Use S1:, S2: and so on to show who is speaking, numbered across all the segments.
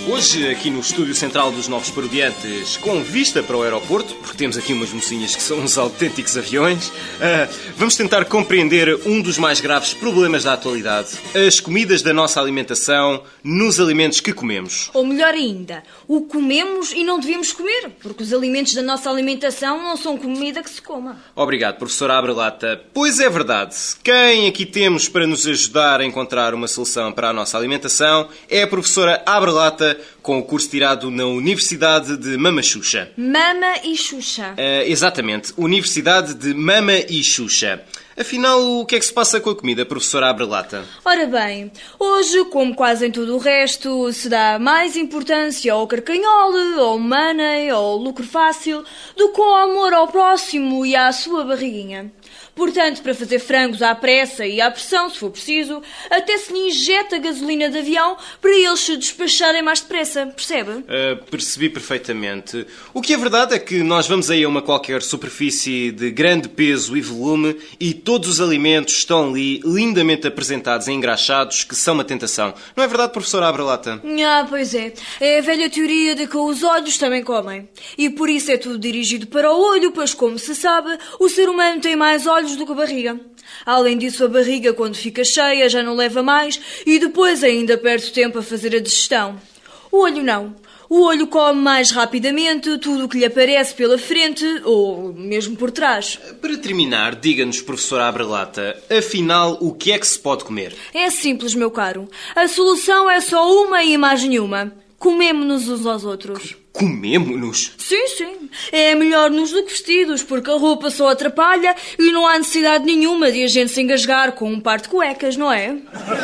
S1: Hoje, aqui no estúdio central dos Novos Parodiantes, com vista para o aeroporto, porque temos aqui umas mocinhas que são uns autênticos aviões, vamos tentar compreender um dos mais graves problemas da atualidade: as comidas da nossa alimentação nos alimentos que comemos.
S2: Ou melhor ainda, o comemos e não devíamos comer, porque os alimentos da nossa alimentação não são comida que se coma.
S1: Obrigado, professora Abrelata. Pois é verdade. Quem aqui temos para nos ajudar a encontrar uma solução para a nossa alimentação é a professora Abrelata, com o curso tirado na Universidade de Mama Xuxa.
S2: Mama e Xuxa.
S1: Exatamente, Universidade de Mama e Xuxa. Afinal, o que é que se passa com a comida, professora Abrelata?
S2: Ora bem, hoje, como quase em tudo o resto, se dá mais importância ao carcanhole, ao money, ao lucro fácil, do que ao amor ao próximo e à sua barriguinha. Portanto, para fazer frangos à pressa e à pressão, se for preciso, até se lhe injeta gasolina de avião para eles se despacharem mais depressa, percebe?
S1: Percebi perfeitamente. O que é verdade é que nós vamos aí a uma qualquer superfície de grande peso e volume e todos os alimentos estão ali lindamente apresentados e engraxados, que são uma tentação. Não é verdade, professora Abrelata?
S2: Pois é. É a velha teoria de que os olhos também comem. E por isso é tudo dirigido para o olho, pois, como se sabe, o ser humano tem mais olhos do que a barriga. Além disso, a barriga, quando fica cheia, já não leva mais e depois ainda perde tempo a fazer a digestão. O olho não. O olho come mais rapidamente tudo o que lhe aparece pela frente ou mesmo por trás.
S1: Para terminar, diga-nos, professora Abrelata, afinal, o que é que se pode comer?
S2: É simples, meu caro. A solução é só uma e mais nenhuma. Comemo-nos uns aos outros.
S1: Comemo-nos?
S2: Sim, sim. É melhor nos do que vestidos, porque a roupa só atrapalha e não há necessidade nenhuma de a gente se engasgar com um par de cuecas, não é?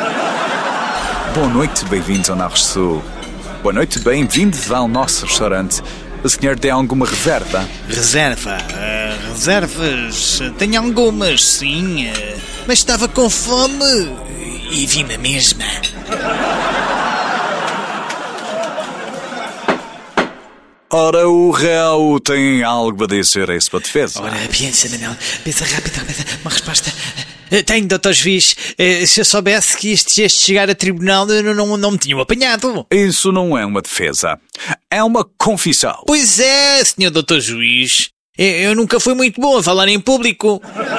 S3: Boa noite, bem-vindos ao Narros Sul. Boa noite, bem-vindos ao nosso restaurante. O senhor tem alguma reserva?
S4: Reserva? Reservas? Tenho algumas, sim. Mas estava com fome e vim na mesma.
S3: Ora, o réu tem algo a dizer a sua defesa?
S4: Ora, pensa, Manuel. Pensa rápido. Uma resposta. Tenho, doutor juiz. Se eu soubesse que isto ia chegar a tribunal, eu não me tinham apanhado.
S3: Isso não é uma defesa. É uma confissão.
S4: Pois é, senhor doutor juiz. Eu nunca fui muito bom a falar em público.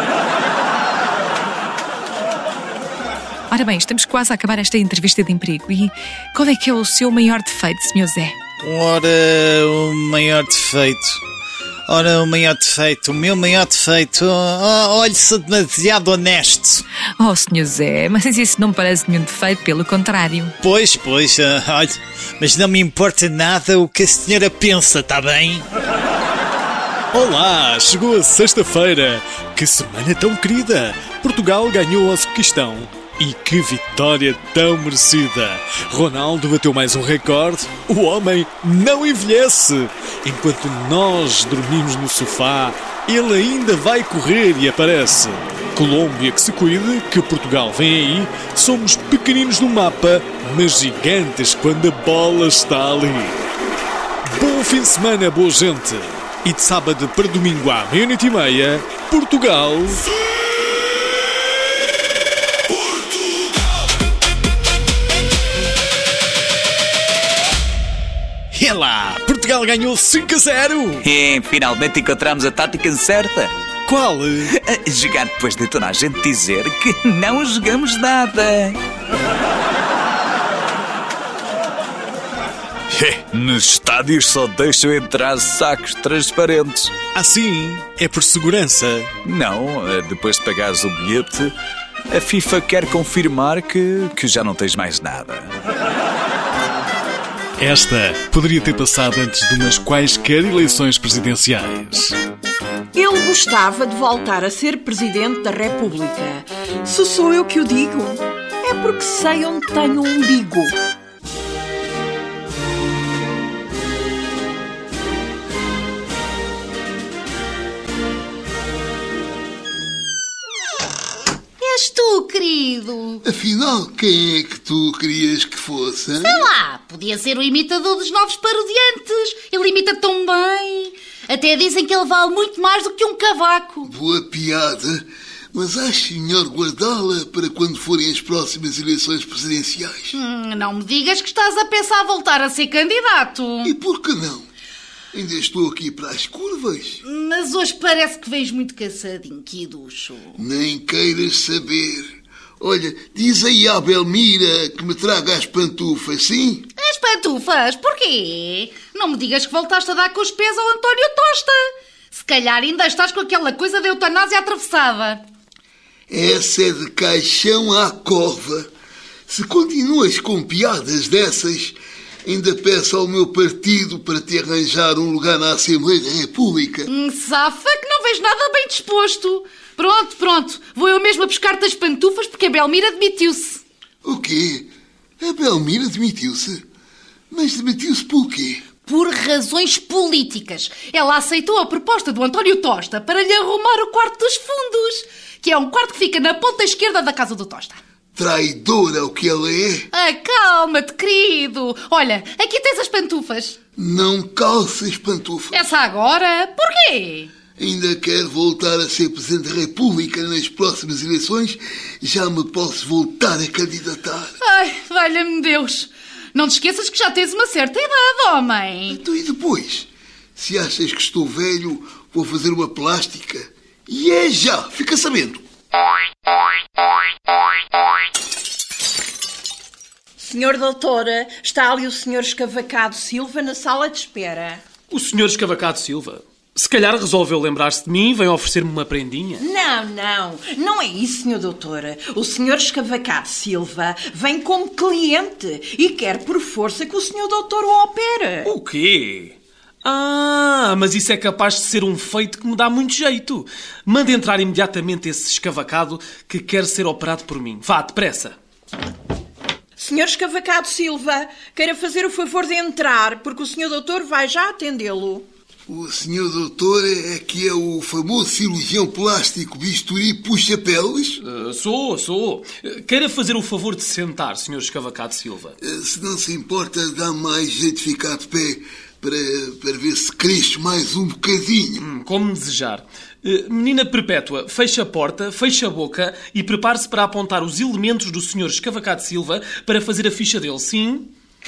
S5: Ora bem, estamos quase a acabar esta entrevista de emprego. E qual é que é o seu maior defeito, Sr. Zé?
S4: Ora, o meu maior defeito... olha, sou demasiado honesto.
S5: Oh, Sr. Zé, mas isso não me parece nenhum defeito, pelo contrário.
S4: Pois, olha, mas não me importa nada o que a senhora pensa, está bem?
S6: Olá, chegou a sexta-feira. Que semana tão querida! Portugal ganhou ao Uzbequistão. E que vitória tão merecida! Ronaldo bateu mais um recorde. O homem não envelhece. Enquanto nós dormimos no sofá, ele ainda vai correr e aparece. Colômbia que se cuide, que Portugal vem aí. Somos pequeninos no mapa, mas gigantes quando a bola está ali. Bom fim de semana, boa gente! E de sábado para domingo à 12:30, Portugal...
S4: E lá, Portugal ganhou 5-0.
S3: E finalmente encontramos a tática certa.
S6: Qual?
S3: Jogar depois de toda a gente dizer que não jogamos nada. Nos estádios só deixam entrar sacos transparentes.
S6: Assim, é por segurança.
S3: Não, depois de pagares o bilhete, a FIFA quer confirmar que já não tens mais nada.
S6: Esta poderia ter passado antes de umas quaisquer eleições presidenciais.
S7: Ele gostava de voltar a ser Presidente da República. Se sou eu que o digo, é porque sei onde tenho um umbigo.
S8: És tu, querido.
S9: Afinal, quem é que tu querias que fosse? Hein?
S8: Sei lá, podia ser o imitador dos Novos Parodiantes. Ele imita tão bem. Até dizem que ele vale muito mais do que um cavaco.
S9: Boa piada. mas acho melhor guardá-la para quando forem as próximas eleições presidenciais.
S8: Não me digas que estás a pensar voltar a ser candidato.
S9: E por que não? Ainda estou aqui para as curvas.
S8: Mas hoje parece que vens muito cansadinho, que ducho.
S9: Nem queiras saber. Olha, diz aí à Belmira que me traga as pantufas, sim?
S8: As pantufas? Porquê? Não me digas que voltaste a dar com os pés ao António Tosta. Se calhar ainda estás com aquela coisa da eutanásia atravessada.
S9: Essa é de caixão à cova. Se continuas com piadas dessas, ainda peço ao meu partido para te arranjar um lugar na Assembleia da República.
S8: Safa que não vês nada bem disposto. Pronto. Vou eu mesma buscar-te as pantufas porque a Belmira demitiu-se.
S9: O quê? A Belmira demitiu-se? Mas demitiu-se por quê?
S8: Por razões políticas. Ela aceitou a proposta do António Tosta para lhe arrumar o quarto dos fundos, que é um quarto que fica na ponta esquerda da casa do Tosta.
S9: Traidora o que ela é?
S8: Calma-te, querido. Olha, aqui tens as pantufas.
S9: Não calças pantufas.
S8: Essa agora? Porquê?
S9: Ainda quero voltar a ser Presidente da República nas próximas eleições. Já me posso voltar a candidatar.
S8: Ai, valha-me Deus. Não te esqueças que já tens uma certa idade, homem.
S9: Então e depois? Se achas que estou velho, vou fazer uma plástica. E é já, fica sabendo.
S7: Senhor doutora, está ali o senhor Escavacado Silva na sala de espera.
S10: O senhor Escavacado Silva? Se calhar resolveu lembrar-se de mim e veio oferecer-me uma prendinha.
S7: Não é isso, senhor doutora. O senhor Escavacado Silva vem como cliente e quer por força que o senhor doutor o opere.
S10: O quê? Mas isso é capaz de ser um feito que me dá muito jeito. Mande entrar imediatamente esse escavacado que quer ser operado por mim. Vá, depressa.
S7: Senhor Escavacado Silva, queira fazer o favor de entrar, porque o senhor doutor vai já atendê-lo.
S9: O senhor doutor é que é o famoso cirurgião plástico bisturi puxa-peles?
S10: Sou. Queira fazer o favor de sentar, senhor Escavacado Silva.
S9: Se não se importa, dá mais jeito de ficar de pé para ver se cresce mais um bocadinho.
S10: Como desejar. Menina Perpétua, feche a porta, feche a boca e prepare-se para apontar os elementos do senhor Escavacado Silva para fazer a ficha dele, sim?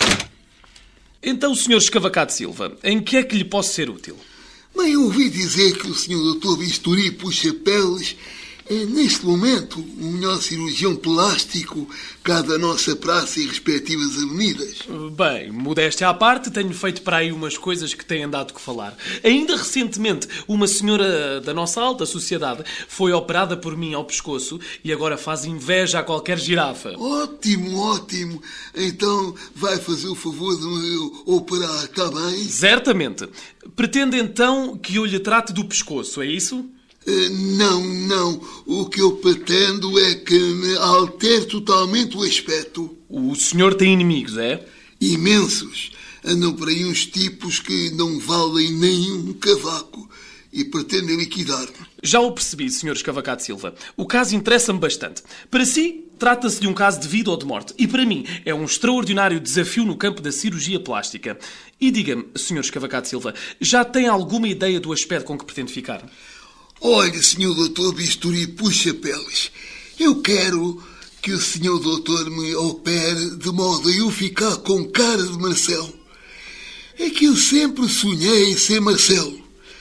S10: Então, senhor Escavacado Silva, em que é que lhe posso ser útil?
S9: Bem, eu ouvi dizer que o senhor doutor bisturi puxa-peles é, neste momento, o melhor cirurgião plástico cá da nossa praça e respectivas avenidas.
S10: Bem, modéstia à parte, tenho feito para aí umas coisas que têm dado que falar. Ainda recentemente, uma senhora da nossa alta sociedade foi operada por mim ao pescoço e agora faz inveja a qualquer girafa.
S9: Ótimo. Então vai fazer o favor de me operar, está bem?
S10: Certamente. Pretende então que eu lhe trate do pescoço, é isso?
S9: Não. O que eu pretendo é que me altere totalmente o aspecto.
S10: O senhor tem inimigos, é?
S9: Imensos. Andam por aí uns tipos que não valem nenhum cavaco e pretendem liquidar-me.
S10: Já o percebi, senhor Escavacado Silva. O caso interessa-me bastante. Para si, trata-se de um caso de vida ou de morte. E para mim, é um extraordinário desafio no campo da cirurgia plástica. E diga-me, senhor Escavacado Silva, já tem alguma ideia do aspecto com que pretende ficar?
S9: Olha, senhor doutor bisturi puxa-peles, eu quero que o senhor doutor me opere de modo a eu ficar com cara de Marcelo. É que eu sempre sonhei em ser Marcelo,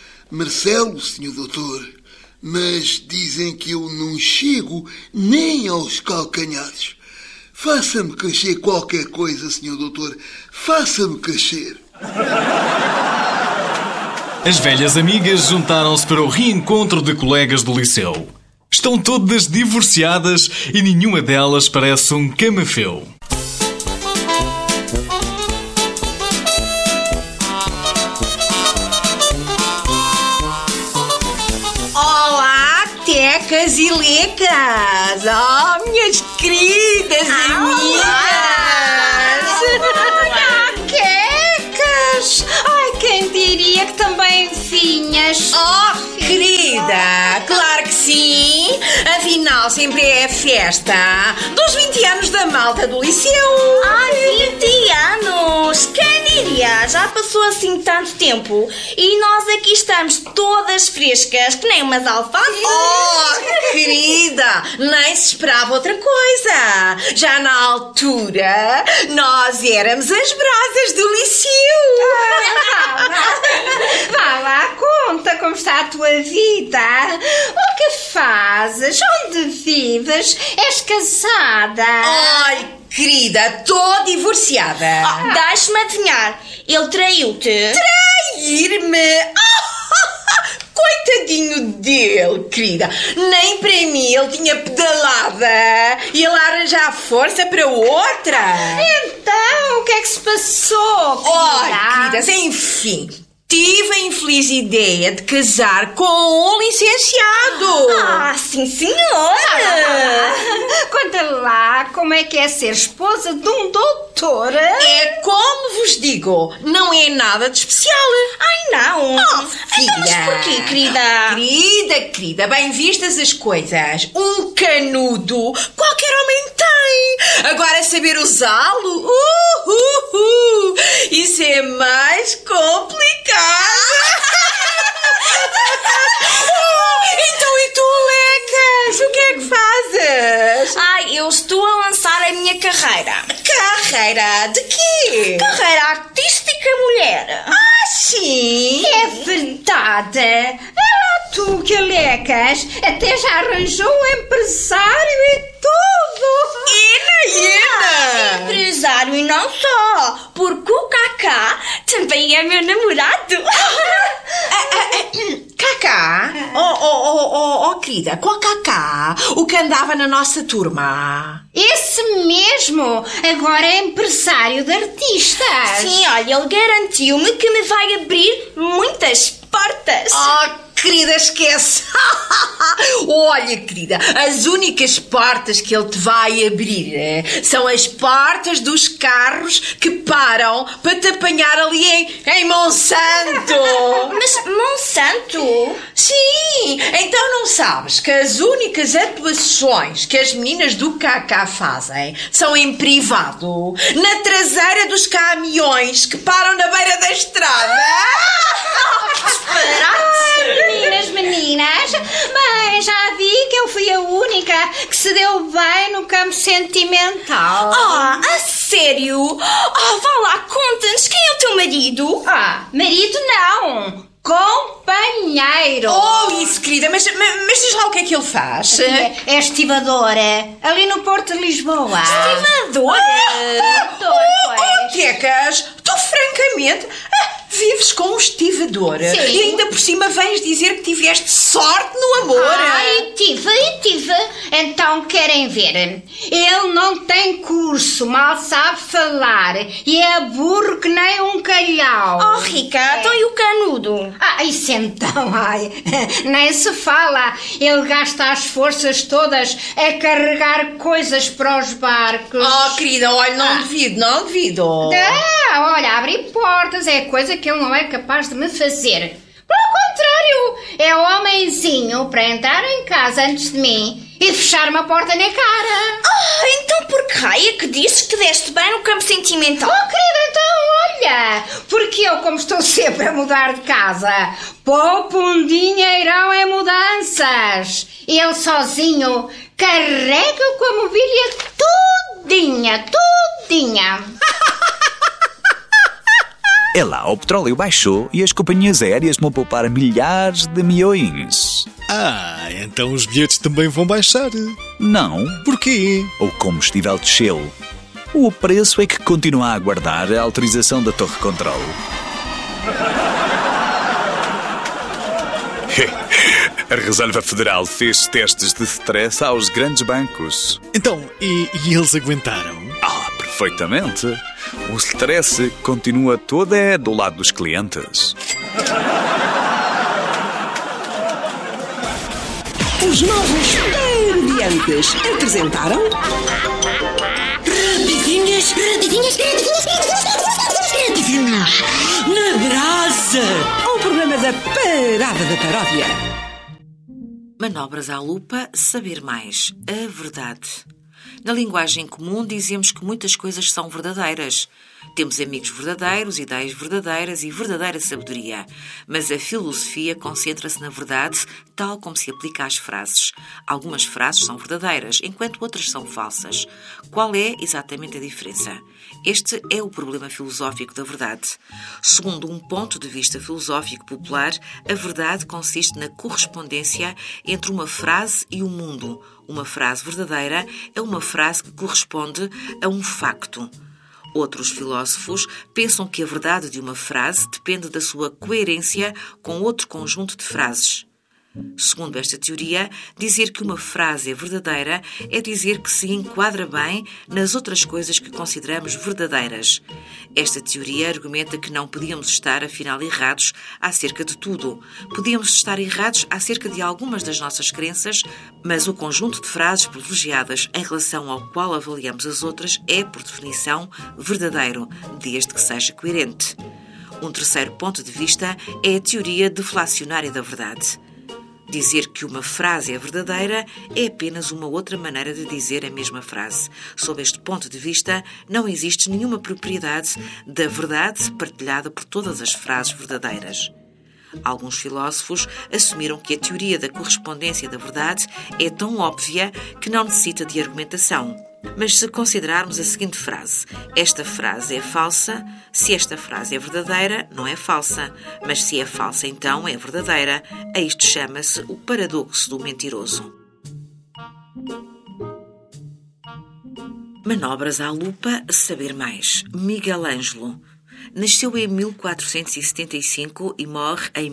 S9: senhor doutor, mas dizem que eu não chego nem aos calcanhares. Faça-me crescer qualquer coisa, senhor doutor, faça-me crescer.
S11: As velhas amigas juntaram-se para o reencontro de colegas do liceu. Estão todas divorciadas e nenhuma delas parece um camafeu.
S12: Olá, tecas e lecas! Oh, minhas queridas amigas! Quecas! Ai, quem diria que também vinhas? Oh, querida! Claro que sim! Afinal, sempre é a festa dos 20 anos da malta do liceu!
S13: Ai, 20 anos! Quem diria? Já passou passou assim tanto tempo e nós aqui estamos todas frescas, que nem umas alfaces.
S12: Oh, querida, nem se esperava outra coisa. Já na altura, nós éramos as brasas do Liceu.
S14: Vá lá, conta como está a tua vida. O que fazes? Onde vives? És casada?
S12: Ai, querida, estou divorciada.
S13: Deixa-me adivinhar, ele traiu-te?
S12: Trair-me? Coitadinho dele, querida. Nem para mim ele tinha pedalada. E ele arranjar força para outra.
S14: Então, o que é que se passou, querida?
S12: Ai, queridas, enfim. Tive a infeliz ideia de casar com um licenciado.
S13: Sim, senhora.
S14: Conta lá como é que é ser esposa de um doutor.
S12: É como vos digo, não é nada de especial.
S13: Ai, não.
S12: Filha.
S13: Então, mas porquê, querida?
S12: Querida, bem vistas as coisas. Um canudo qualquer homem tem. Agora saber usá-lo, isso é mais complicado. Então, e tu, Lecas? O que é que fazes?
S13: Eu estou a lançar a minha carreira.
S12: Carreira de quê?
S13: Carreira artística, mulher.
S12: Sim?
S14: É verdade. É lá tu que Lecas até já arranjou um empresário e tudo.
S13: Empresário e não só, porque o Cacá também é meu namorado.
S12: Cacá? Querida, qual Cacá? O que andava na nossa turma?
S14: Esse mesmo, agora é empresário de artistas.
S13: Sim, olha, ele garantiu-me que me vai abrir muitas portas.
S12: Querida, esquece. Olha, querida, as únicas portas que ele te vai abrir são as portas dos carros que param para te apanhar ali em Monsanto.
S13: Mas Monsanto?
S12: Sim, então não sabes que as únicas atuações que as meninas do Cacá fazem são em privado, na traseira dos caminhões que param na beira da estrada.
S14: Meninas, mas já vi que eu fui a única que se deu bem no campo sentimental.
S13: A sério? Vá lá, conta-nos, quem é o teu marido?
S14: Marido não, companheiro.
S12: Isso, querida, mas diz lá o que é que ele faz.
S14: É estivadora, ali no Porto de Lisboa.
S13: Estivadora?
S12: Tecas, tu francamente vives com um estivador.
S14: Sim.
S12: E ainda por cima vens dizer que tiveste sorte no amor.
S14: Tive. Então querem ver? Ele não tem curso, mal sabe falar e é burro que nem um calhau.
S13: Rica, então e o canudo?
S14: Isso então, nem se fala. Ele gasta as forças todas a carregar coisas para os barcos.
S12: Querida, olha, não devido.
S14: Olha, abrir portas é coisa que ele não é capaz de me fazer. Pelo contrário, é homenzinho para entrar em casa antes de mim e fechar-me a porta na cara.
S13: Então por que raia que dizes que deste bem no campo sentimental?
S14: Querida, então olha, porque eu, como estou sempre a mudar de casa, poupo um dinheirão em mudanças. Ele sozinho carrega com a mobília tudinha.
S3: É lá, o petróleo baixou e as companhias aéreas vão poupar milhares de milhões.
S6: Então os bilhetes também vão baixar.
S3: Não.
S6: Porquê?
S3: O combustível desceu. O preço é que continua a aguardar a autorização da Torre Controlo. A Reserva Federal fez testes de stress aos grandes bancos.
S6: Então, e eles aguentaram?
S3: Perfeitamente. O stress continua todo do lado dos clientes.
S15: Os novos Parodiantes apresentaram... Rapidinhas na brasa. Um programa da Parada da Paródia.
S16: Manobras à lupa, saber mais. A verdade. Na linguagem comum dizemos que muitas coisas são verdadeiras. Temos amigos verdadeiros, ideias verdadeiras e verdadeira sabedoria. Mas a filosofia concentra-se na verdade, tal como se aplica às frases. Algumas frases são verdadeiras, enquanto outras são falsas. Qual é exatamente a diferença? Este é o problema filosófico da verdade. Segundo um ponto de vista filosófico popular, a verdade consiste na correspondência entre uma frase e o mundo. Uma frase verdadeira é uma frase que corresponde a um facto. Outros filósofos pensam que a verdade de uma frase depende da sua coerência com outro conjunto de frases. Segundo esta teoria, dizer que uma frase é verdadeira é dizer que se enquadra bem nas outras coisas que consideramos verdadeiras. Esta teoria argumenta que não podíamos estar, afinal, errados acerca de tudo. Podíamos estar errados acerca de algumas das nossas crenças, mas o conjunto de frases privilegiadas em relação ao qual avaliamos as outras é, por definição, verdadeiro, desde que seja coerente. Um terceiro ponto de vista é a teoria deflacionária da verdade. Dizer que uma frase é verdadeira é apenas uma outra maneira de dizer a mesma frase. Sob este ponto de vista, não existe nenhuma propriedade da verdade partilhada por todas as frases verdadeiras. Alguns filósofos assumiram que a teoria da correspondência da verdade é tão óbvia que não necessita de argumentação. Mas se considerarmos a seguinte frase: esta frase é falsa, se esta frase é verdadeira, não é falsa. Mas se é falsa, então é verdadeira. A isto chama-se o paradoxo do mentiroso. Manobras à lupa, saber mais. Miguel Ângelo. Nasceu em 1475 e morre em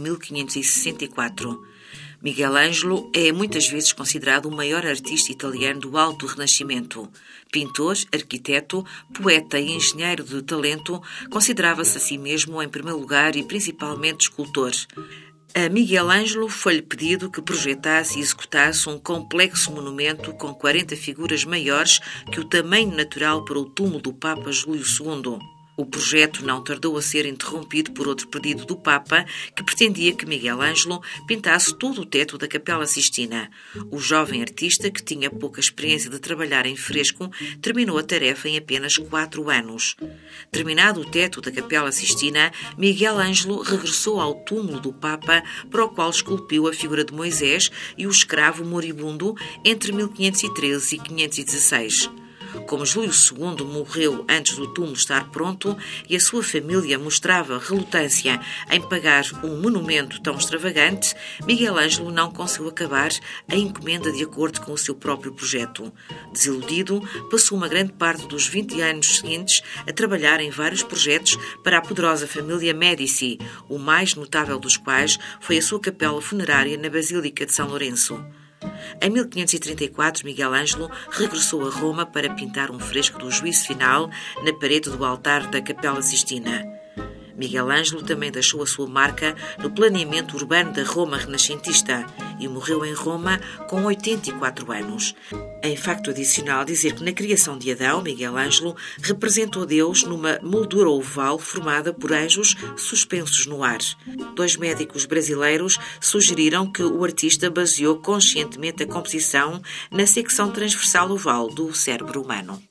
S16: 1564. Miguel Ângelo é muitas vezes considerado o maior artista italiano do Alto Renascimento. Pintor, arquiteto, poeta e engenheiro de talento, considerava-se a si mesmo em primeiro lugar e principalmente escultor. A Miguel Ângelo foi-lhe pedido que projetasse e executasse um complexo monumento com 40 figuras maiores que o tamanho natural para o túmulo do Papa Júlio II. O projeto não tardou a ser interrompido por outro pedido do Papa, que pretendia que Miguel Ângelo pintasse todo o teto da Capela Sistina. O jovem artista, que tinha pouca experiência de trabalhar em fresco, terminou a tarefa em apenas 4 anos. Terminado o teto da Capela Sistina, Miguel Ângelo regressou ao túmulo do Papa, para o qual esculpiu a figura de Moisés e o escravo moribundo entre 1513 e 516. Como Júlio II morreu antes do túmulo estar pronto e a sua família mostrava relutância em pagar um monumento tão extravagante, Miguel Ângelo não conseguiu acabar a encomenda de acordo com o seu próprio projeto. Desiludido, passou uma grande parte dos 20 anos seguintes a trabalhar em vários projetos para a poderosa família Médici, o mais notável dos quais foi a sua capela funerária na Basílica de São Lourenço. Em 1534, Miguel Ângelo regressou a Roma para pintar um fresco do Juízo Final na parede do altar da Capela Sistina. Miguel Ângelo também deixou a sua marca no planeamento urbano da Roma renascentista e morreu em Roma com 84 anos. Em facto adicional, dizer que na criação de Adão, Miguel Ângelo representou Deus numa moldura oval formada por anjos suspensos no ar. 2 médicos brasileiros sugeriram que o artista baseou conscientemente a composição na secção transversal oval do cérebro humano.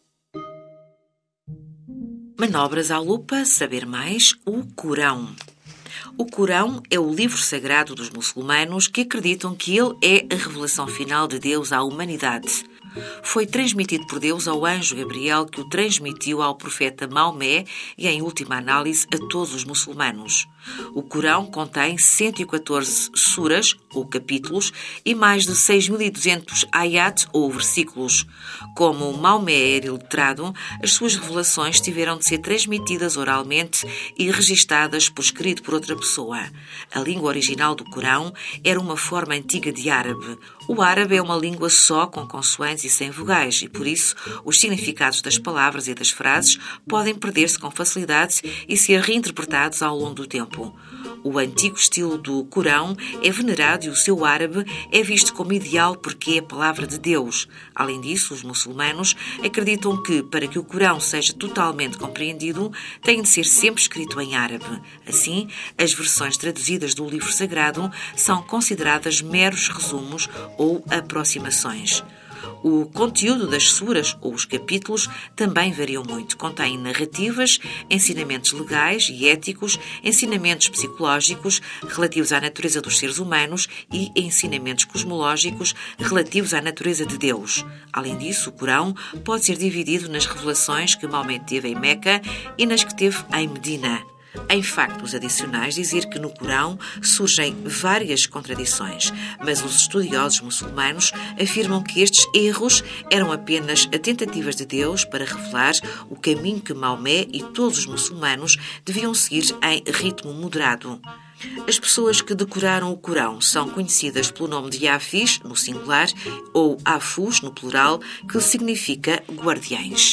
S16: Manobras à lupa, saber mais, o Corão. O Corão é o livro sagrado dos muçulmanos que acreditam que ele é a revelação final de Deus à humanidade. Foi transmitido por Deus ao anjo Gabriel, que o transmitiu ao profeta Maomé e, em última análise, a todos os muçulmanos. O Corão contém 114 suras, ou capítulos, e mais de 6.200 ayat, ou versículos. Como Maomé era iletrado, as suas revelações tiveram de ser transmitidas oralmente e registadas por escrito por outra pessoa. A língua original do Corão era uma forma antiga de árabe. O árabe é uma língua só, com consoantes e sem vogais, e por isso os significados das palavras e das frases podem perder-se com facilidade e ser reinterpretados ao longo do tempo. O antigo estilo do Corão é venerado e o seu árabe é visto como ideal porque é a palavra de Deus. Além disso, os muçulmanos acreditam que, para que o Corão seja totalmente compreendido, tem de ser sempre escrito em árabe. Assim, as versões traduzidas do livro sagrado são consideradas meros resumos ou aproximações. O conteúdo das suras ou os capítulos também variam muito. Contêm narrativas, ensinamentos legais e éticos, ensinamentos psicológicos relativos à natureza dos seres humanos e ensinamentos cosmológicos relativos à natureza de Deus. Além disso, o Corão pode ser dividido nas revelações que Maomé teve em Meca e nas que teve em Medina. Em factos adicionais, dizer que no Corão surgem várias contradições, mas os estudiosos muçulmanos afirmam que estes erros eram apenas tentativas de Deus para revelar o caminho que Maomé e todos os muçulmanos deviam seguir em ritmo moderado. As pessoas que decoraram o Corão são conhecidas pelo nome de Hafiz, no singular, ou Hafuz, no plural, que significa guardiães.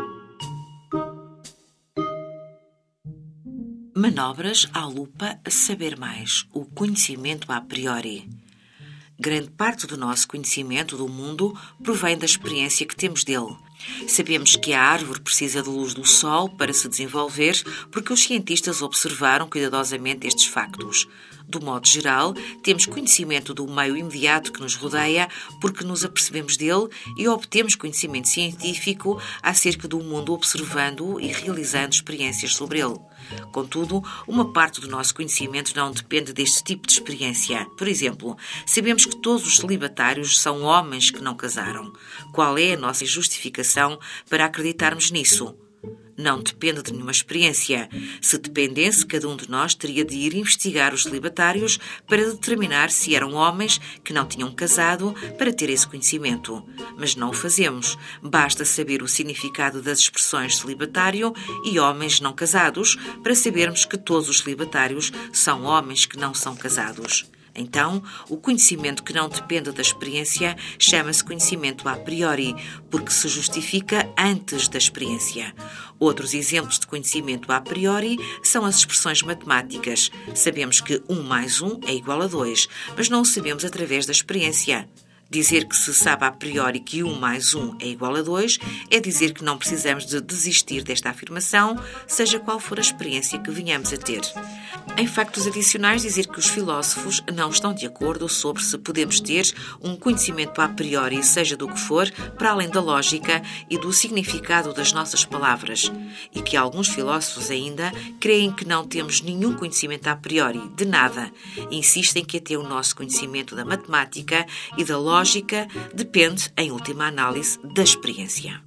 S16: Manobras à lupa, saber mais, o conhecimento a priori. Grande parte do nosso conhecimento do mundo provém da experiência que temos dele. Sabemos que a árvore precisa de luz do sol para se desenvolver porque os cientistas observaram cuidadosamente estes factos. Do modo geral, temos conhecimento do meio imediato que nos rodeia porque nos apercebemos dele e obtemos conhecimento científico acerca do mundo observando-o e realizando experiências sobre ele. Contudo, uma parte do nosso conhecimento não depende deste tipo de experiência. Por exemplo, sabemos que todos os celibatários são homens que não casaram. Qual é a nossa justificação para acreditarmos nisso? Não depende de nenhuma experiência. Se dependesse, cada um de nós teria de ir investigar os celibatários para determinar se eram homens que não tinham casado para ter esse conhecimento. Mas não o fazemos. Basta saber o significado das expressões celibatário e homens não casados para sabermos que todos os celibatários são homens que não são casados. Então, o conhecimento que não depende da experiência chama-se conhecimento a priori, porque se justifica antes da experiência. Outros exemplos de conhecimento a priori são as expressões matemáticas. Sabemos que 1 mais 1 é igual a 2, mas não o sabemos através da experiência. Dizer que se sabe a priori que 1 mais 1 é igual a 2 é dizer que não precisamos de desistir desta afirmação, seja qual for a experiência que venhamos a ter. Em factos adicionais, dizer que os filósofos não estão de acordo sobre se podemos ter um conhecimento a priori, seja do que for, para além da lógica e do significado das nossas palavras, e que alguns filósofos ainda creem que não temos nenhum conhecimento a priori, de nada. Insistem que até o nosso conhecimento da matemática e da lógica depende, em última análise, da experiência.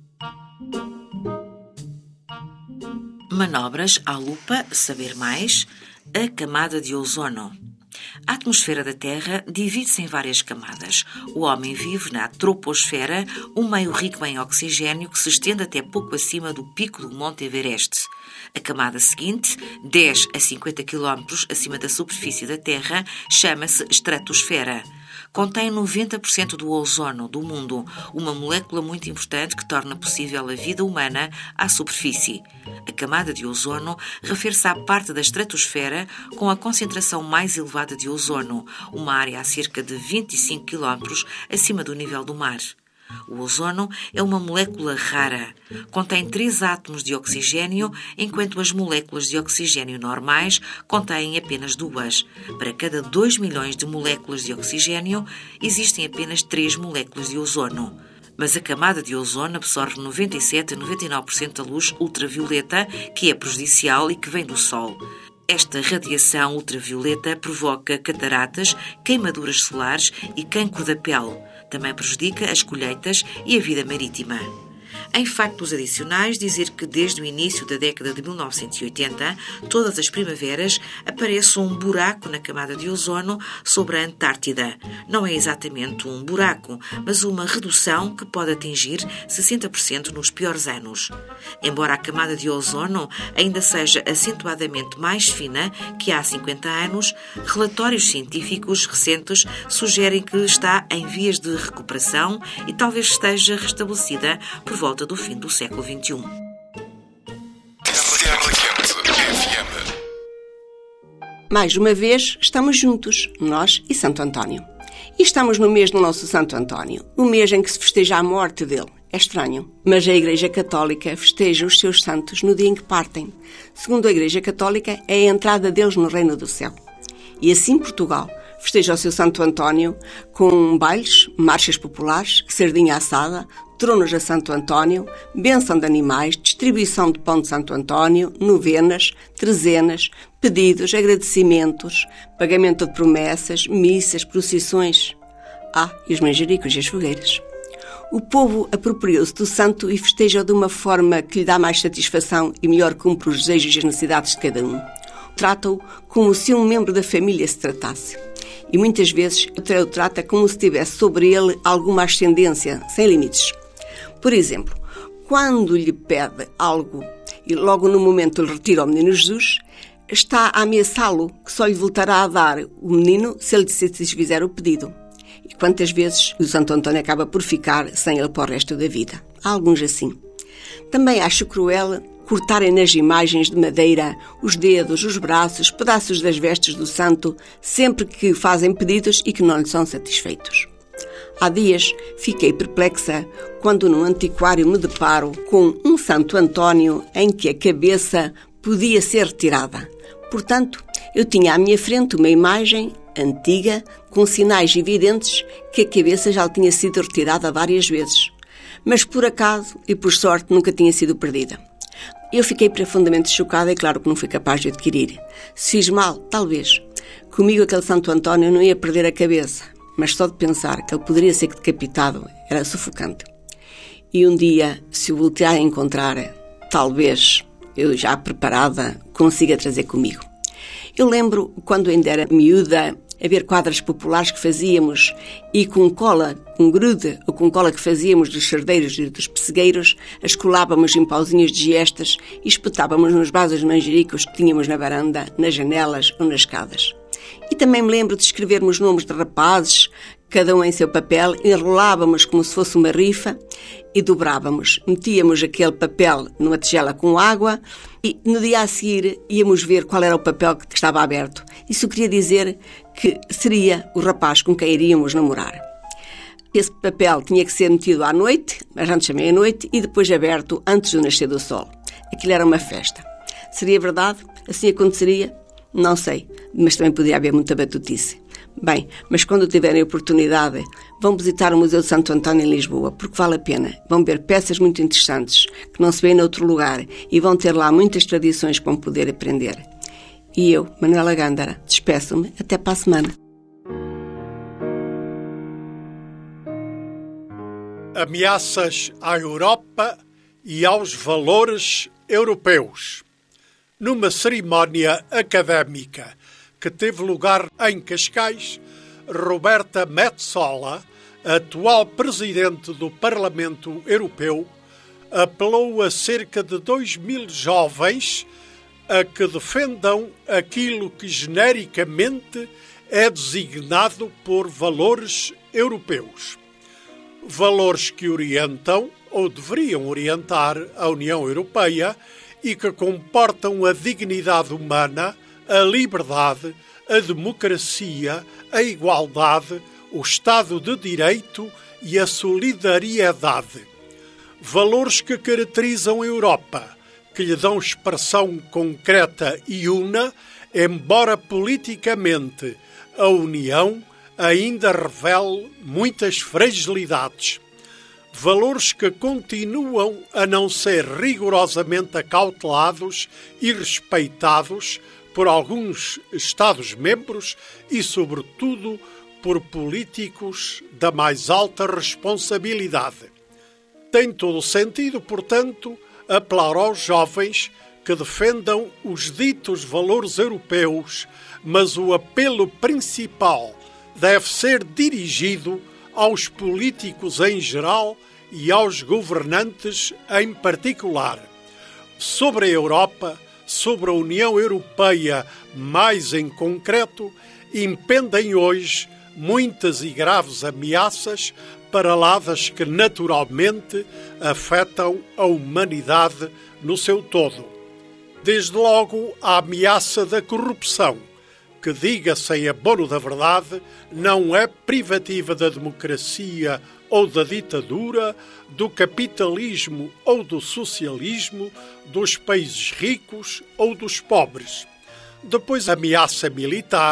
S16: Manobras à lupa, saber mais, a camada de ozono. A atmosfera da Terra divide-se em várias camadas. O homem vive na troposfera, um meio rico em oxigênio que se estende até pouco acima do pico do Monte Everest. A camada seguinte, 10 a 50 km acima da superfície da Terra, chama-se estratosfera. Contém 90% do ozono do mundo, uma molécula muito importante que torna possível a vida humana à superfície. A camada de ozono refere-se à parte da estratosfera com a concentração mais elevada de ozono, uma área a cerca de 25 km acima do nível do mar. O ozono é uma molécula rara. Contém 3 átomos de oxigênio, enquanto as moléculas de oxigênio normais contêm apenas 2. Para cada 2 milhões de moléculas de oxigênio, existem apenas 3 moléculas de ozono. Mas a camada de ozono absorve 97 a 99% da luz ultravioleta, que é prejudicial e que vem do Sol. Esta radiação ultravioleta provoca cataratas, queimaduras solares e cancro da pele. Também prejudica as colheitas e a vida marítima. Em factos adicionais, dizer que desde o início da década de 1980, todas as primaveras, aparece um buraco na camada de ozono sobre a Antártida. Não é exatamente um buraco, mas uma redução que pode atingir 60% nos piores anos. Embora a camada de ozono ainda seja acentuadamente mais fina que há 50 anos, relatórios científicos recentes sugerem que está em vias de recuperação e talvez esteja restabelecida por volta do fim do século XXI.
S17: Mais uma vez, estamos juntos, nós e Santo António. E estamos no mês do nosso Santo António, o mês em que se festeja a morte dele. É estranho, mas a Igreja Católica festeja os seus santos no dia em que partem. Segundo a Igreja Católica, é a entrada deles no reino do céu. E assim Portugal festeja o seu Santo António com bailes, marchas populares, sardinha assada, tronos a Santo António, bênção de animais, distribuição de pão de Santo António, novenas, trezenas, pedidos, agradecimentos, pagamento de promessas, missas, procissões. E os manjericos e as fogueiras. O povo apropriou-se do santo e festeja-o de uma forma que lhe dá mais satisfação e melhor cumpre os desejos e as necessidades de cada um. Trata-o como se um membro da família se tratasse. E muitas vezes o trata como se tivesse sobre ele alguma ascendência, sem limites. Por exemplo, quando lhe pede algo e logo no momento lhe retira o menino Jesus, está a ameaçá-lo que só lhe voltará a dar o menino se ele se fizer o pedido. E quantas vezes o Santo António acaba por ficar sem ele para o resto da vida. Há alguns assim. Também acho cruel cortarem nas imagens de madeira os dedos, os braços, pedaços das vestes do santo, sempre que fazem pedidos e que não lhe são satisfeitos. Há dias fiquei perplexa quando no antiquário me deparo com um Santo António em que a cabeça podia ser retirada. Portanto, eu tinha à minha frente uma imagem antiga com sinais evidentes que a cabeça já lhe tinha sido retirada várias vezes. Mas por acaso e por sorte nunca tinha sido perdida. Eu fiquei profundamente chocada e claro que não fui capaz de adquirir. Se fiz mal, talvez. Comigo aquele Santo António não ia perder a cabeça, mas só de pensar que ele poderia ser decapitado era sufocante. E um dia, se o voltar a encontrar, talvez eu já preparada consiga trazer comigo. Eu lembro quando ainda era miúda a ver quadras populares que fazíamos e com cola, com grude ou com cola que fazíamos dos sardeiros e dos pessegueiros, as colávamos em pauzinhos de gestas e espetávamos nos vasos de manjericos que tínhamos na varanda, nas janelas ou nas escadas. E também me lembro de escrevermos nomes de rapazes, cada um em seu papel, enrolávamos como se fosse uma rifa e dobrávamos. Metíamos aquele papel numa tigela com água e no dia a seguir íamos ver qual era o papel que estava aberto. Isso queria dizer que seria o rapaz com quem iríamos namorar. Esse papel tinha que ser metido à noite, mas antes da meia-noite, e depois aberto antes do nascer do sol. Aquilo era uma festa. Seria verdade? Assim aconteceria? Não sei, mas também poderia haver muita batutice. Bem, mas quando tiverem oportunidade, vão visitar o Museu de Santo António em Lisboa, porque vale a pena. Vão ver peças muito interessantes, que não se vêem noutro lugar, e vão ter lá muitas tradições que vão poder aprender. E eu, Manuela Gândara, despeço-me até para a semana.
S18: Ameaças à Europa e aos valores europeus. Numa cerimónia académica que teve lugar em Cascais, Roberta Metsola, atual presidente do Parlamento Europeu, apelou a cerca de 2.000 jovens a que defendam aquilo que genericamente é designado por valores europeus. Valores que orientam, ou deveriam orientar, a União Europeia e que comportam a dignidade humana, a liberdade, a democracia, a igualdade, o Estado de Direito e a solidariedade. Valores que caracterizam a Europa, que lhe dão expressão concreta e una, embora politicamente a União ainda revele muitas fragilidades. Valores que continuam a não ser rigorosamente acautelados e respeitados por alguns Estados-membros e, sobretudo, por políticos da mais alta responsabilidade. Tem todo o sentido, portanto, apelar aos jovens que defendam os ditos valores europeus, mas o apelo principal deve ser dirigido aos políticos em geral e aos governantes em particular. Sobre a Europa, sobre a União Europeia mais em concreto, impendem hoje muitas e graves ameaças para lá das que naturalmente afetam a humanidade no seu todo. Desde logo a ameaça da corrupção, que, diga-se em abono da verdade, não é privativa da democracia ou da ditadura, do capitalismo ou do socialismo, dos países ricos ou dos pobres. Depois a ameaça militar,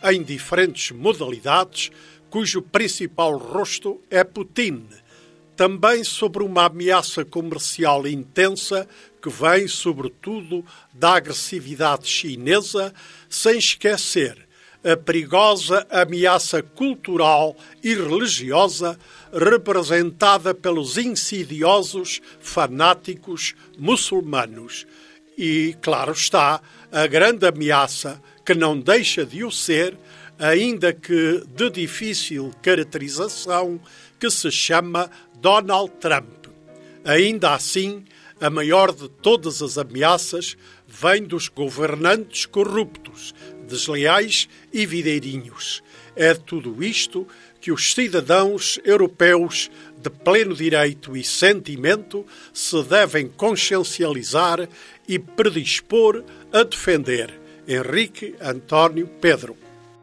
S18: em diferentes modalidades, cujo principal rosto é Putin. Também sobre uma ameaça comercial intensa que vem, sobretudo, da agressividade chinesa, sem esquecer a perigosa ameaça cultural e religiosa representada pelos insidiosos fanáticos muçulmanos. E, claro está, a grande ameaça, que não deixa de o ser, ainda que de difícil caracterização, que se chama Donald Trump. Ainda assim, a maior de todas as ameaças vem dos governantes corruptos, desleais e videirinhos. É tudo isto que os cidadãos europeus de pleno direito e sentimento se devem consciencializar e predispor a defender. Henrique António Pedro.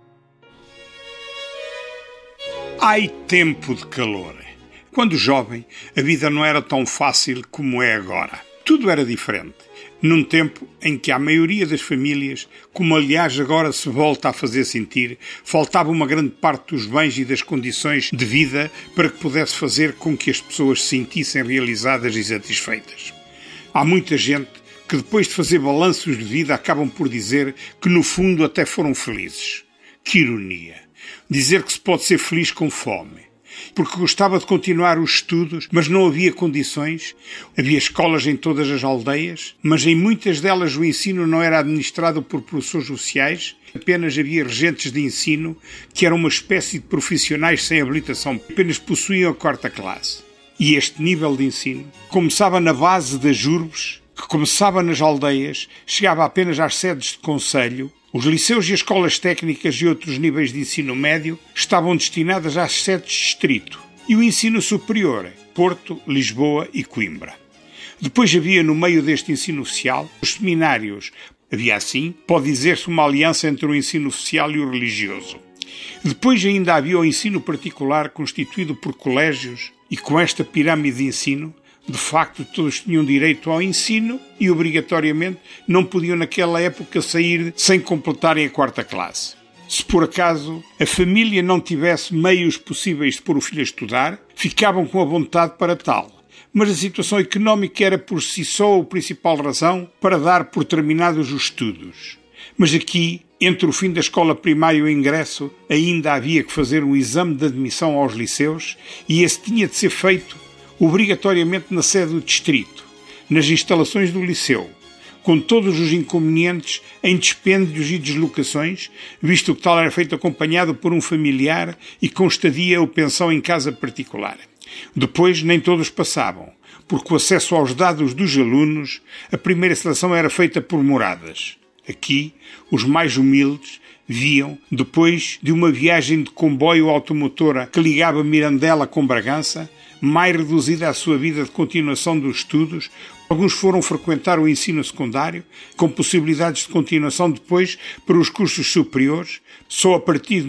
S19: Ai, tempo de calor! Quando jovem, a vida não era tão fácil como é agora. Tudo era diferente. Num tempo em que a maioria das famílias, como aliás agora se volta a fazer sentir, faltava uma grande parte dos bens e das condições de vida para que pudesse fazer com que as pessoas se sentissem realizadas e satisfeitas. Há muita gente que depois de fazer balanços de vida acabam por dizer que no fundo até foram felizes. Que ironia! Dizer que se pode ser feliz com fome. Porque gostava de continuar os estudos, mas não havia condições. Havia escolas em todas as aldeias, mas em muitas delas o ensino não era administrado por professores oficiais. Apenas havia regentes de ensino, que eram uma espécie de profissionais sem habilitação, apenas possuíam a 4ª classe. E este nível de ensino começava na base das urbes, que começava nas aldeias, chegava apenas às sedes de concelho. Os liceus e as escolas técnicas e outros níveis de ensino médio estavam destinadas às sedes de distrito. E o ensino superior, Porto, Lisboa e Coimbra. Depois havia no meio deste ensino oficial os seminários. Havia assim, pode dizer-se, uma aliança entre o ensino oficial e o religioso. Depois ainda havia o ensino particular constituído por colégios e com esta pirâmide de ensino, de facto, todos tinham direito ao ensino e, obrigatoriamente, não podiam naquela época sair sem completarem a 4ª classe. Se por acaso a família não tivesse meios possíveis de pôr o filho a estudar, ficavam com a vontade para tal. Mas a situação económica era por si só a principal razão para dar por terminados os estudos. Mas aqui, entre o fim da escola primária e o ingresso, ainda havia que fazer um exame de admissão aos liceus e esse tinha de ser feito obrigatoriamente na sede do distrito, nas instalações do liceu, com todos os inconvenientes em dispêndios e deslocações, visto que tal era feito acompanhado por um familiar e com estadia ou pensão em casa particular. Depois, nem todos passavam, porque o acesso aos dados dos alunos, a primeira seleção era feita por moradas. Aqui, os mais humildes viam, depois de uma viagem de comboio automotora que ligava Mirandela com Bragança, mais reduzida a sua vida de continuação dos estudos, alguns foram frequentar o ensino secundário, com possibilidades de continuação depois para os cursos superiores. Só a partir de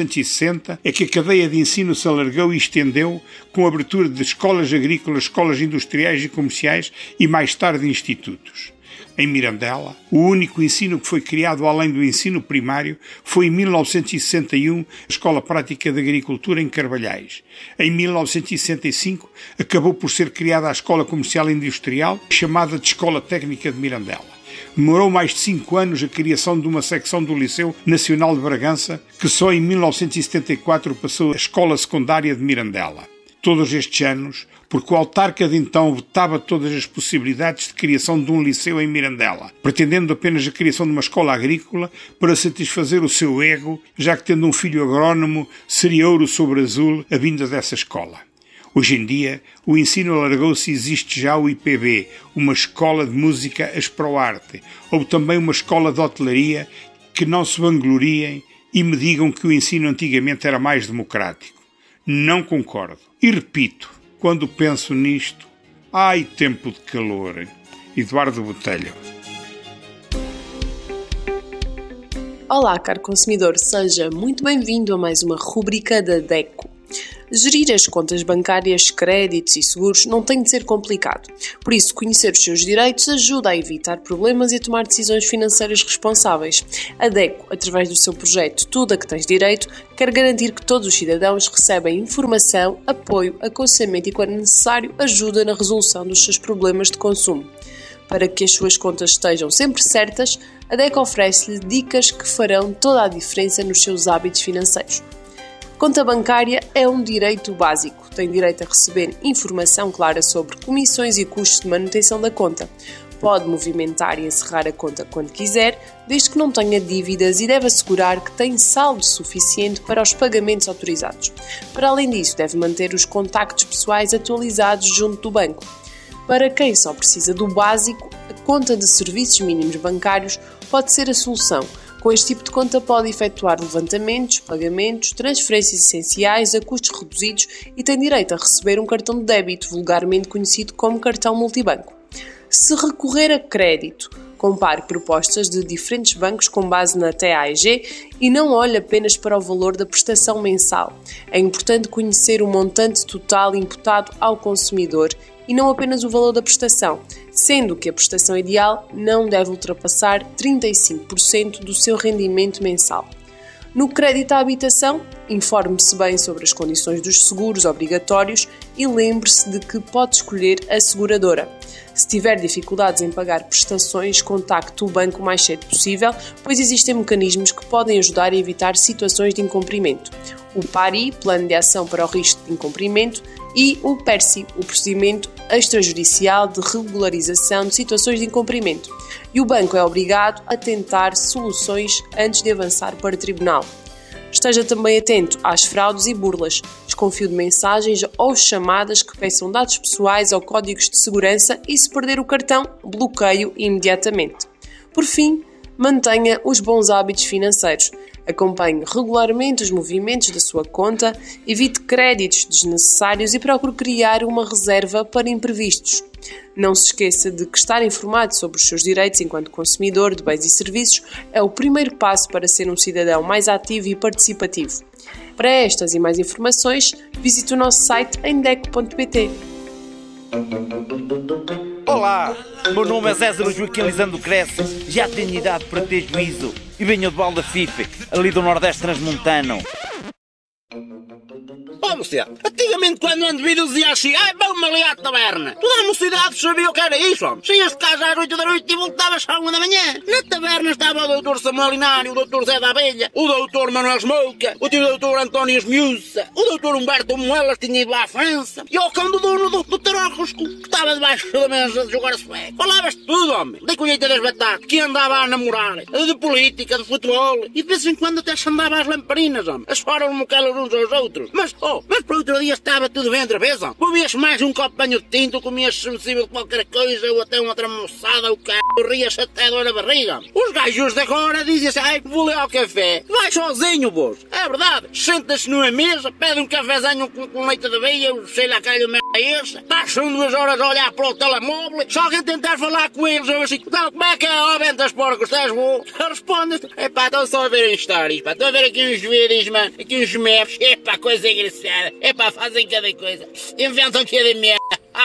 S19: 1960 é que a cadeia de ensino se alargou e estendeu, com a abertura de escolas agrícolas, escolas industriais e comerciais e mais tarde institutos. Em Mirandela, o único ensino que foi criado além do ensino primário foi em 1961 a Escola Prática de Agricultura em Carvalhais. Em 1965 acabou por ser criada a Escola Comercial e Industrial, chamada de Escola Técnica de Mirandela. Demorou mais de 5 anos a criação de uma secção do Liceu Nacional de Bragança, que só em 1974 passou a Escola Secundária de Mirandela. Todos estes anos, porque o autarca de então vetava todas as possibilidades de criação de um liceu em Mirandela, pretendendo apenas a criação de uma escola agrícola para satisfazer o seu ego, já que tendo um filho agrónomo, seria ouro sobre azul a vinda dessa escola. Hoje em dia, o ensino alargou-se e existe já o IPB, uma escola de música Asproarte, ou também uma escola de hotelaria, que não se vangloriem e me digam que o ensino antigamente era mais democrático. Não concordo. E repito, quando penso nisto, ai, tempo de calor. Eduardo Botelho.
S20: Olá, caro consumidor, seja muito bem-vindo a mais uma rubrica da DECO. Gerir as contas bancárias, créditos e seguros não tem de ser complicado. Por isso, conhecer os seus direitos ajuda a evitar problemas e a tomar decisões financeiras responsáveis. A DECO, através do seu projeto Tudo a que Tens Direito, quer garantir que todos os cidadãos recebem informação, apoio, aconselhamento e, quando necessário, ajuda na resolução dos seus problemas de consumo. Para que as suas contas estejam sempre certas, a DECO oferece-lhe dicas que farão toda a diferença nos seus hábitos financeiros. Conta bancária é um direito básico. Tem direito a receber informação clara sobre comissões e custos de manutenção da conta. Pode movimentar e encerrar a conta quando quiser, desde que não tenha dívidas, e deve assegurar que tem saldo suficiente para os pagamentos autorizados. Para além disso, deve manter os contactos pessoais atualizados junto do banco. Para quem só precisa do básico, a conta de serviços mínimos bancários pode ser a solução. Com este tipo de conta pode efetuar levantamentos, pagamentos, transferências essenciais a custos reduzidos e tem direito a receber um cartão de débito, vulgarmente conhecido como cartão multibanco. Se recorrer a crédito, compare propostas de diferentes bancos com base na TAEG e não olhe apenas para o valor da prestação mensal. É importante conhecer o montante total imputado ao consumidor e não apenas o valor da prestação, sendo que a prestação ideal não deve ultrapassar 35% do seu rendimento mensal. No crédito à habitação, informe-se bem sobre as condições dos seguros obrigatórios e lembre-se de que pode escolher a seguradora. Se tiver dificuldades em pagar prestações, contacte o banco o mais cedo possível, pois existem mecanismos que podem ajudar a evitar situações de incumprimento. O PARI, Plano de Ação para o Risco de Incumprimento, e o PERSI, o Procedimento Extrajudicial de Regularização de Situações de Incumprimento. E o banco é obrigado a tentar soluções antes de avançar para o tribunal. Esteja também atento às fraudes e burlas. Desconfie de mensagens ou chamadas que peçam dados pessoais ou códigos de segurança e, se perder o cartão, bloqueie-o imediatamente. Por fim, mantenha os bons hábitos financeiros. Acompanhe regularmente os movimentos da sua conta, evite créditos desnecessários e procure criar uma reserva para imprevistos. Não se esqueça de que estar informado sobre os seus direitos enquanto consumidor de bens e serviços é o primeiro passo para ser um cidadão mais ativo e participativo. Para estas e mais informações, visite o nosso site em DECO.pt.
S21: Olá, meu nome é César Joaquim Lisandro Cresce, já tenho idade para ter juízo e venho de Valdafife, ali do Nordeste Transmontano.
S22: Ó, mocidade, antigamente quando ando vida dizia assim: ai, vamos ali à taberna. Toda a mocidade sabia o que era isso, homem. Saías de casa às 8 da noite e voltavas à 1 da manhã. Na taberna estava o doutor Samuel Inário, o doutor Zé da Abelha, o doutor Manuel Smouca, o tio doutor António Esmiúça, o doutor Humberto Moelas tinha ido lá à França, e o cão do dono do Tarócosco, que estava debaixo da mesa de jogar a sueco. Falavas de tudo, homem. Da colheita das batatas, que andava a namorar, de política, de futebol, e de vez em quando até se andava às lamparinas, homem. As fora moquelas uns aos outros. Mas para outro dia estava tudo bem outra vez, ó. Bebias mais um copo de banho de tinto, comias sensível de qualquer coisa, ou até uma tramoçada, o c***, rias até dor na barriga. Os gajos de agora dizem assim: ai, vou ler ao café. Vai sozinho, vos. É verdade. Sentas-se numa mesa, pede um cafezinho com leite de aveia, sei lá, calho de merda é esse. Passam 2 horas a olhar para o telemóvel. Se alguém tentar falar com eles, eu assim: então, como é que é, ó, ventas porcos, estás bom? Respondes: epá, estou só a ver em stories, pá. Estou a ver aqui uns vídeos, mano, aqui uns memes. Epá, coisa engraçada. Epá, fazem cada coisa. Inventam cada merda.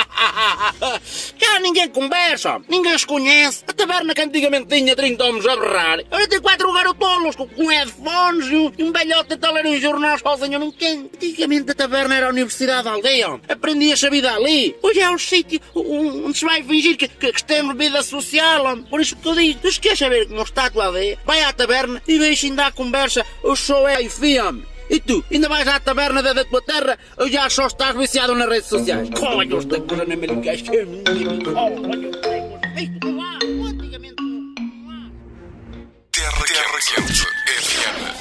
S22: Cá ninguém conversa, ninguém se conhece. A taberna que antigamente tinha 30 homens a berrar, agora tem 4 garotolos com headphones e um velhote a ler um jornal sozinho num canto. Antigamente a taberna era a universidade da aldeia. Aprendias a vida ali. Hoje é um sítio onde se vai fingir que tem vida social. Por isso que eu digo: tu queres saber como está a tua aldeia? Vai à taberna e deixa ainda a conversa. O show é fiame. E tu, ainda vais à taberna da tua terra ou já só estás viciado nas redes sociais? Olha, esta coisa não me ligas.
S3: Terra Quente.